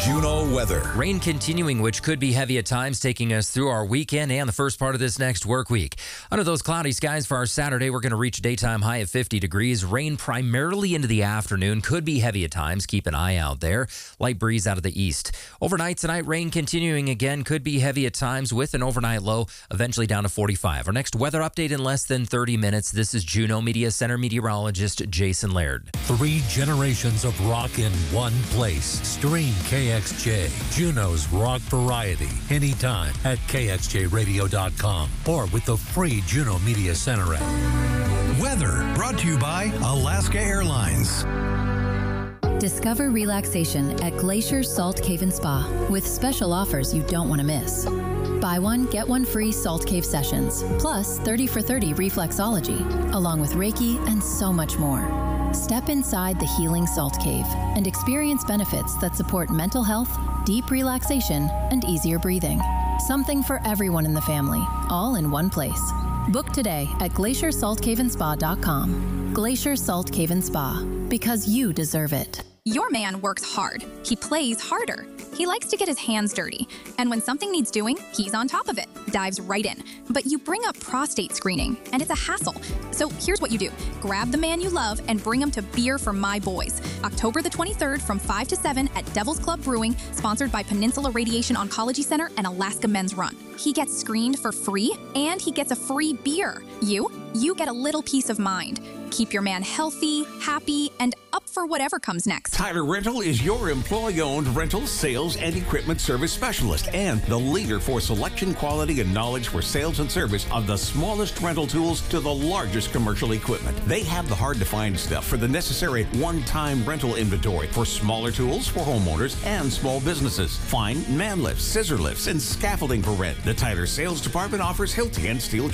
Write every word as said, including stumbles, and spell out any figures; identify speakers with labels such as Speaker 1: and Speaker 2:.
Speaker 1: Juneau weather.
Speaker 2: Rain continuing, which could be heavy at times, taking us through our weekend and the first part of this next work week. Under those cloudy skies for our Saturday, we're going to reach a daytime high of fifty degrees. Rain primarily into the afternoon. Could be heavy at times. Keep an eye out there. Light breeze out of the east. Overnight tonight, rain continuing again. Could be heavy at times with an overnight low, eventually down to forty-five. Our next weather update in less than thirty minutes. This is Juneau Media Center meteorologist Jason Laird.
Speaker 3: Three generations of rock in one place. Stream K X J, Juneau's rock variety, anytime at K X J radio dot com or with the free Juneau Media Center app.
Speaker 1: Weather brought to you by Alaska Airlines.
Speaker 4: Discover relaxation at Glacier Salt Cave and Spa with special offers you don't want to miss. Buy one, get one free Salt Cave sessions, plus thirty for thirty reflexology, along with Reiki and so much more. Step inside the healing Salt Cave and experience benefits that support mental health, deep relaxation, and easier breathing. Something for everyone in the family, all in one place. Book today at glacier salt cave and spa dot com. Glacier Salt Cave and Spa, because you deserve it.
Speaker 5: Your man works hard. He plays harder. He likes to get his hands dirty. And when something needs doing, he's on top of it, dives right in. But you bring up prostate screening, and it's a hassle. So here's what you do. Grab the man you love and bring him to Beer for My Boys. October the twenty-third from five to seven at Devil's Club Brewing, sponsored by Peninsula Radiation Oncology Center and Alaska Men's Run. He gets screened for free, and he gets a free beer. You, you get a little peace of mind. Keep your man healthy, happy, and up for whatever comes next.
Speaker 6: Tyler Rental is your employee-owned rental, sales, and equipment service specialist and the leader for selection, quality, and knowledge for sales and service of the smallest rental tools to the largest commercial equipment. They have the hard-to-find stuff for the necessary one-time rental inventory for smaller tools for homeowners and small businesses. Find man lifts, scissor lifts, and scaffolding for rent. The Tyler Sales Department offers Hilti and steel